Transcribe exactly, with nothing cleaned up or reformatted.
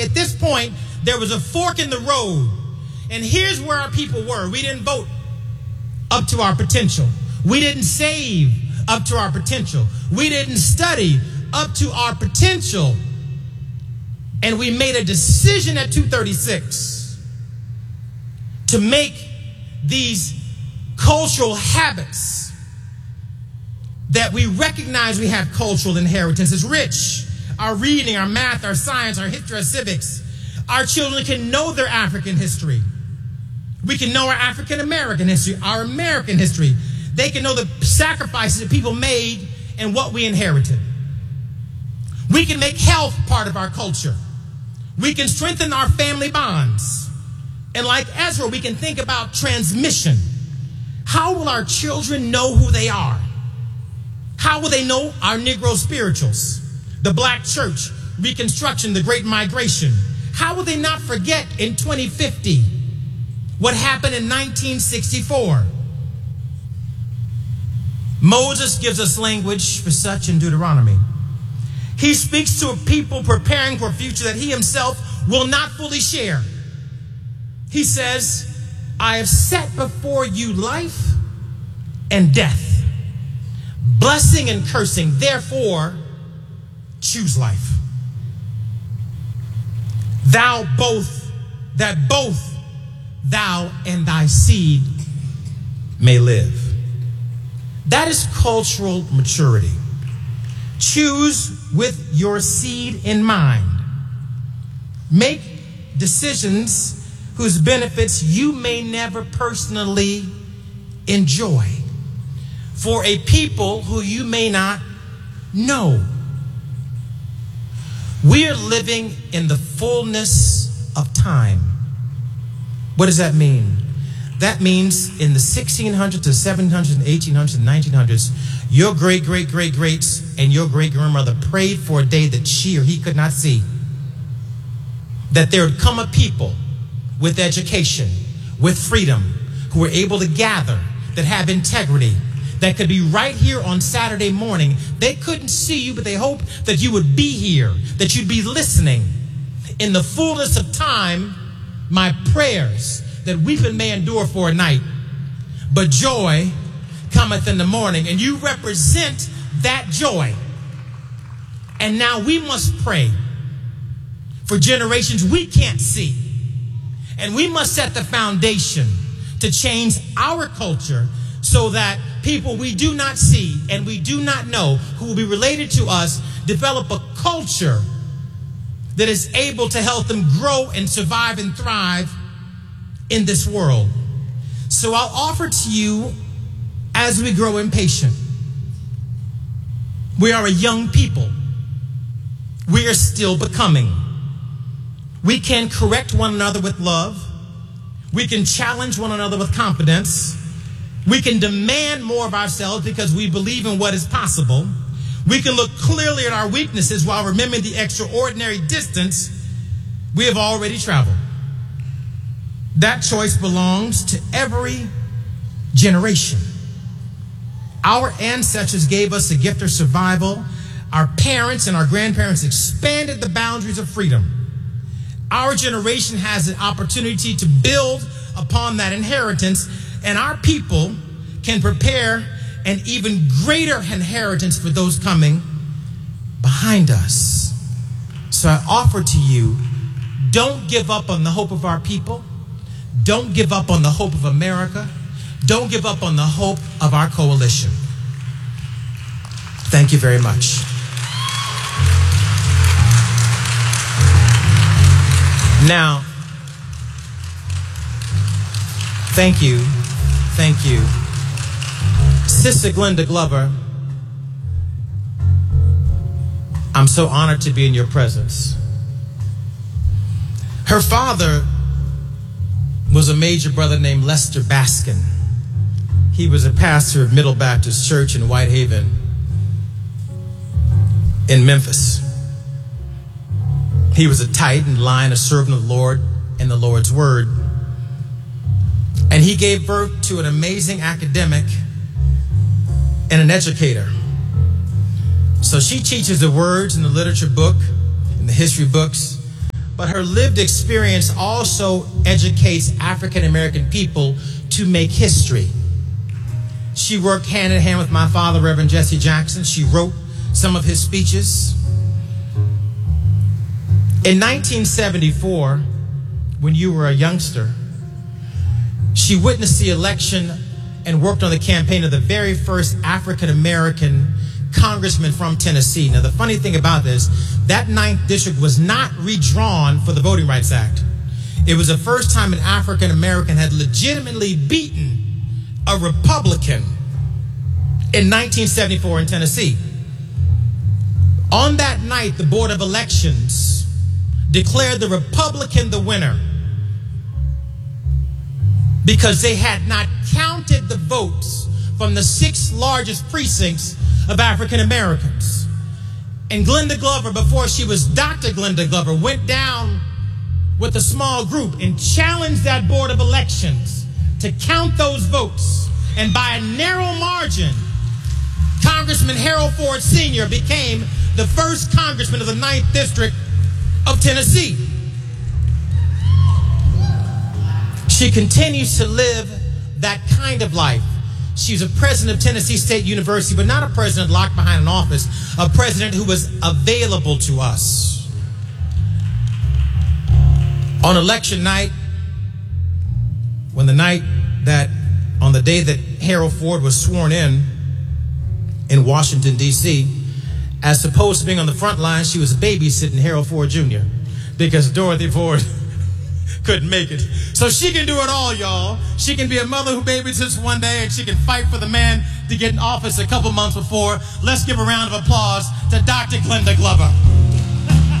At this point, there was a fork in the road. And here's where our people were. We didn't vote up to our potential. We didn't save up to our potential. We didn't study up to our potential. And we made a decision at two thirty-six to make these cultural habits that we recognize we have cultural inheritance. It's rich. Our reading, our math, our science, our history, our civics. Our children can know their African history. We can know our African American history, our American history. They can know the sacrifices that people made and what we inherited. We can make health part of our culture. We can strengthen our family bonds. And like Ezra, we can think about transmission. How will our children know who they are? How will they know our Negro spirituals, the black church, Reconstruction, the Great Migration? How will they not forget in twenty fifty what happened in nineteen sixty-four? Moses gives us language for such in Deuteronomy. He speaks to a people preparing for a future that he himself will not fully share. He says, I have set before you life and death, blessing and cursing. Therefore, choose life. Thou both, that both thou and thy seed may live. That is cultural maturity. Choose with your seed in mind. Make decisions whose benefits you may never personally enjoy for a people who you may not know. We are living in the fullness of time. What does that mean? That means in the sixteen hundreds to seventeen hundreds and eighteen hundreds and nineteen hundreds, your great, great, great, greats and your great grandmother prayed for a day that she or he could not see. That there would come a people with education, with freedom, who were able to gather, that have integrity, that could be right here on Saturday morning. They couldn't see you, but they hope that you would be here, that you'd be listening. In the fullness of time, my prayers that weeping may endure for a night, but joy cometh in the morning. And you represent that joy. And now we must pray for generations we can't see. And we must set the foundation to change our culture so that people we do not see and we do not know who will be related to us develop a culture that is able to help them grow and survive and thrive in this world. So I'll offer to you, as we grow impatient, we are a young people. We are still becoming. We can correct one another with love. We can challenge one another with confidence. We can demand more of ourselves because we believe in what is possible. We can look clearly at our weaknesses while remembering the extraordinary distance we have already traveled. That choice belongs to every generation. Our ancestors gave us the gift of survival. Our parents and our grandparents expanded the boundaries of freedom. Our generation has an opportunity to build upon that inheritance, and our people can prepare an even greater inheritance for those coming behind us. So I offer to you, don't give up on the hope of our people. Don't give up on the hope of America. Don't give up on the hope of our coalition. Thank you very much. Now, thank you, thank you. Sister Glenda Glover, I'm so honored to be in your presence. Her father was a major brother named Lester Baskin. He was a pastor of Middle Baptist Church in Whitehaven in Memphis. He was a titan lion, a servant of the Lord and the Lord's word. And he gave birth to an amazing academic and an educator. So she teaches the words in the literature book, in the history books, but her lived experience also educates African American people to make history. She worked hand in hand with my father, Reverend Jesse Jackson. She wrote some of his speeches. In nineteen seventy-four, when you were a youngster, she witnessed the election and worked on the campaign of the very first African American congressman from Tennessee. Now, the funny thing about this, that ninth district was not redrawn for the Voting Rights Act. It was the first time an African American had legitimately beaten a Republican in nineteen seventy-four in Tennessee. On that night, the Board of Elections declared the Republican the winner because they had not counted the votes from the six largest precincts of African Americans. And Glenda Glover, before she was Doctor Glenda Glover, went down with a small group and challenged that Board of Elections to count those votes. And by a narrow margin, Congressman Harold Ford Senior became the first congressman of the ninth District of Tennessee. She continues to live that kind of life. She's a president of Tennessee State University, but not a president locked behind an office, a president who was available to us. On election night, when the night that, on the day that Harold Ford was sworn in in Washington, D C, as opposed to being on the front line, she was babysitting Harold Ford Junior because Dorothy Ford couldn't make it. So she can do it all, y'all. She can be a mother who babysits one day, and she can fight for the man to get in office a couple months before. Let's give a round of applause to Doctor Glenda Glover.